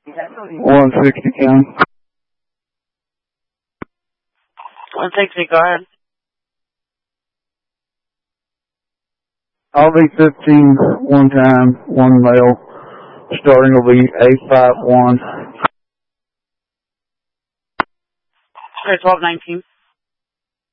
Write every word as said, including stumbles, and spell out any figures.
one sixty County. one sixty, go ahead. I'll be fifteen one time, one male. Starting will be eight five one. Okay, twelve nineteen.